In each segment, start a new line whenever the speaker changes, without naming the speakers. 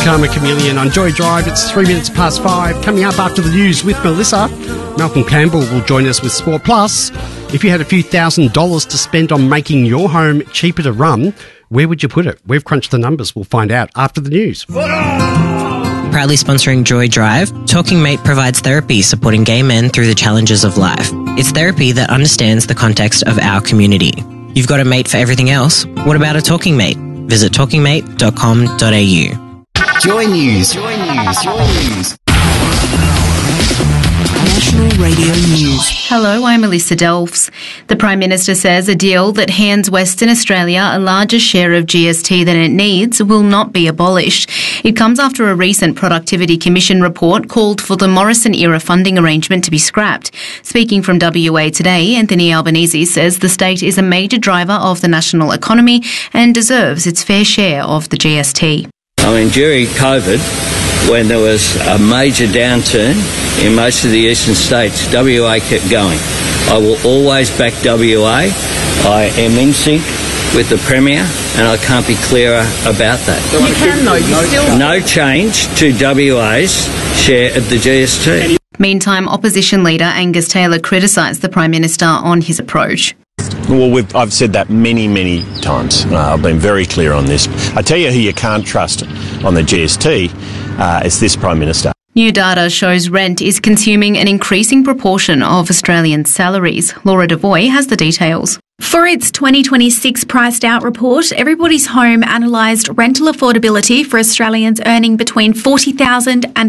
Karma Chameleon on Joy Drive. It's 3 minutes past 5. Coming up after the news with Melissa, Malcolm Campbell will join us with Sport Plus. If you had a few $1,000s to spend on making your home cheaper to run, where would you put it? We've crunched the numbers. We'll find out after the news.
Proudly sponsoring Joy Drive, Talking Mate provides therapy supporting gay men through the challenges of life. It's therapy that understands the context of our community. You've got a mate for everything else. What about a talking mate? Visit talkingmate.com.au.
Joy News. Joy News. Joy News.
National Radio News.
Hello, I'm Melissa Delfs. The Prime Minister says a deal that hands Western Australia a larger share of GST than it needs will not be abolished. It comes after a recent Productivity Commission report called for the Morrison-era funding arrangement to be scrapped. Speaking from WA Today, Anthony Albanese says the state is a major driver of the national economy and deserves its fair share of the GST.
I mean, during COVID, when there was a major downturn in most of the eastern states, WA kept going. I will always back WA. I am in sync with the Premier, and I can't be clearer about that.
You can, though. You still...
No change to WA's share of the GST.
Meantime, opposition leader Angus Taylor criticised the Prime Minister on his approach.
Well, I've said that many times. I've been very clear on this. I tell you who you can't trust on the GST, it's this Prime Minister.
New data shows rent is consuming an increasing proportion of Australian salaries. Laura Devoy has the details.
For its 2026 Priced Out report, Everybody's Home analysed rental affordability for Australians earning between $40,000 and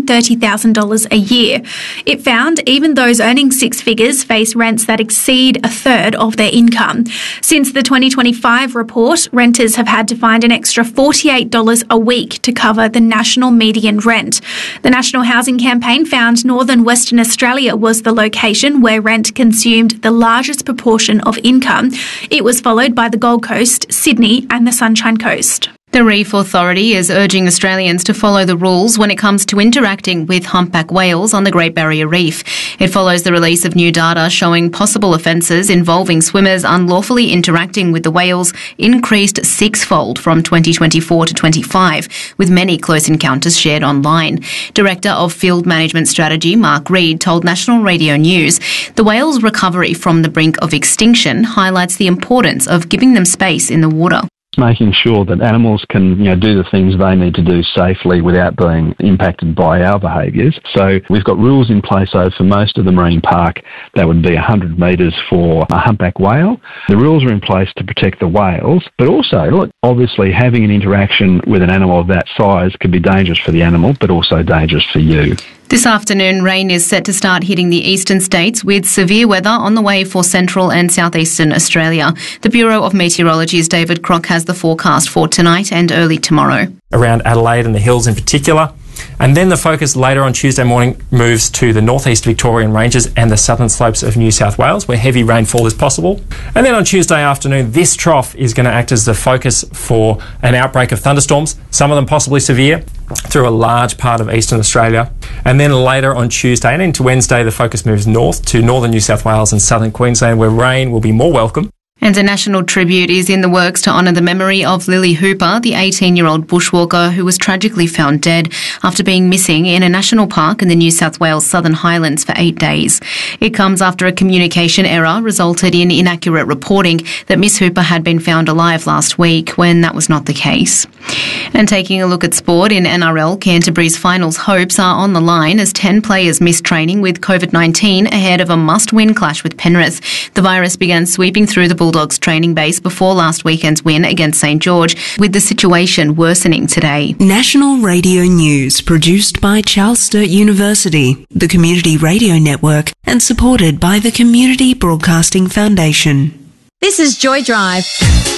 $130,000 a year. It found even those earning six figures face rents that exceed a third of their income. Since the 2025 report, renters have had to find an extra $48 a week to cover the national median rent. The National Housing Campaign found Northern Western Australia was the location where rent consumed the largest proportion of income. It was followed by the Gold Coast, Sydney and the Sunshine Coast.
The Reef Authority is urging Australians to follow the rules when it comes to interacting with humpback whales on the Great Barrier Reef. It follows the release of new data showing possible offences involving swimmers unlawfully interacting with the whales increased sixfold from 2024 to 25, with many close encounters shared online. Director of Field Management Strategy, Mark Reid, told National Radio News the whales' recovery from the brink of extinction highlights the importance of giving them space in the water.
Making sure that animals can, do the things they need to do safely without being impacted by our behaviours. So we've got rules in place for most of the marine park. That would be 100 metres for a humpback whale. The rules are in place to protect the whales, but also, obviously, having an interaction with an animal of that size could be dangerous for the animal, but also dangerous for you.
This afternoon, rain is set to start hitting the eastern states with severe weather on the way for central and southeastern Australia. The Bureau of Meteorology's David Crock has the forecast for tonight and early tomorrow.
Around Adelaide and the hills in particular. And then the focus later on Tuesday morning moves to the northeast Victorian ranges and the southern slopes of New South Wales, where heavy rainfall is possible. And then on Tuesday afternoon, this trough is going to act as the focus for an outbreak of thunderstorms, some of them possibly severe, through a large part of eastern Australia. And then later on Tuesday and into Wednesday, the focus moves north to northern New South Wales and southern Queensland, where rain will be more welcome.
And a national tribute is in the works to honour the memory of Lily Hooper, the 18-year-old bushwalker who was tragically found dead after being missing in a national park in the New South Wales Southern Highlands for 8 days. It comes after a communication error resulted in inaccurate reporting that Miss Hooper had been found alive last week when that was not the case. And taking a look at sport in NRL, Canterbury's finals hopes are on the line as 10 players missed training with COVID-19 ahead of a must-win clash with Penrith. The virus began sweeping through the Bulldogs training base before last weekend's win against St George, with the situation worsening today.
National Radio News, produced by Charles Sturt University, the Community Radio Network, and supported by the Community Broadcasting Foundation.
This is Joy Drive.